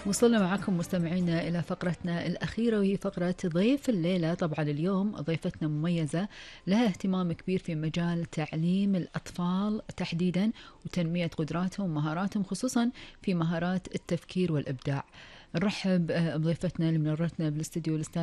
وصلنا معكم مستمعينا إلى فقرتنا الأخيرة، وهي فقرة ضيف الليلة. طبعا اليوم ضيفتنا مميزة، لها اهتمام كبير في مجال تعليم الأطفال تحديدا وتنمية قدراتهم ومهاراتهم، خصوصا في مهارات التفكير والإبداع. نرحب بضيفتنا اللي منورتنا بالاستديو، الأستاذ